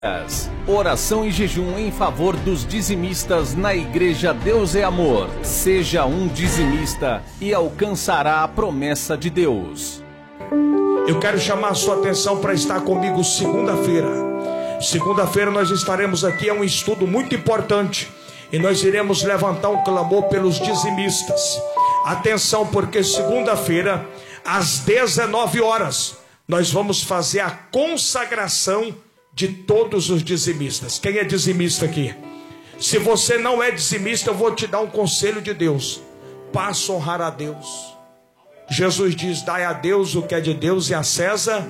Oração e jejum em favor dos dizimistas na Igreja Deus é Amor. Seja um dizimista e alcançará a promessa de Deus. Eu quero chamar a sua atenção para estar comigo segunda-feira. Segunda-feira nós estaremos aqui, é um estudo muito importante. E nós iremos levantar um clamor pelos dizimistas. Atenção, porque segunda-feira, às 19 horas, nós vamos fazer a consagração de todos os dizimistas. Quem é dizimista aqui? Se você não é dizimista, eu vou te dar um conselho de Deus. Passa a honrar a Deus. Jesus diz: dai a Deus o que é de Deus e a César.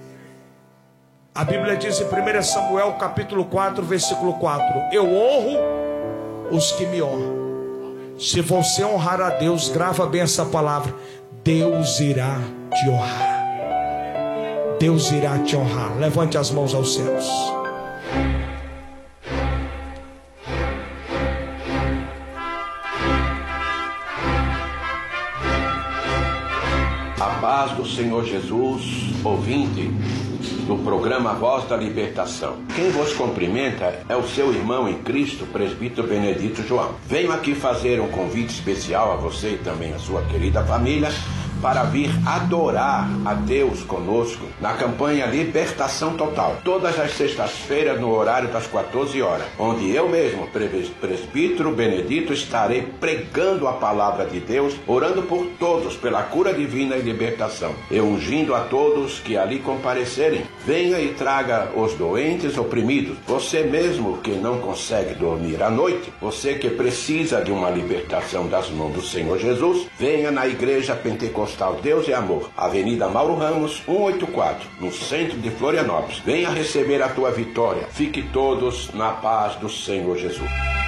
A Bíblia diz em 1 Samuel capítulo 4, versículo 4: eu honro os que me honram. Se você honrar a Deus, grava bem essa palavra, Deus irá te honrar. Deus irá te honrar. Levante as mãos aos céus. A paz do Senhor Jesus, ouvinte do programa Voz da Libertação. Quem vos cumprimenta é o seu irmão em Cristo, presbítero Benedito João. Venho aqui fazer um convite especial a você e também a sua querida família para vir adorar a Deus conosco na campanha Libertação Total, todas as sextas-feiras no horário das 14 horas, onde eu mesmo, presbítero Benedito, estarei pregando a palavra de Deus, orando por todos pela cura divina e libertação, e ungindo a todos que ali comparecerem. Venha e traga os doentes oprimidos, você mesmo que não consegue dormir à noite, você que precisa de uma libertação das mãos do Senhor Jesus, venha na Igreja Pentecostal Deus é Amor, Avenida Mauro Ramos, 184, no centro de Florianópolis. Venha receber a tua vitória. Fique todos na paz do Senhor Jesus.